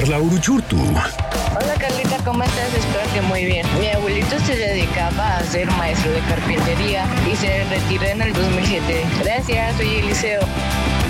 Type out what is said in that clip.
Carla Uruchurtu. Hola Carlita, ¿cómo estás? Espero que muy bien. Mi abuelito se dedicaba a ser maestro de carpintería y se retiró en el 2007. Gracias, soy Eliseo.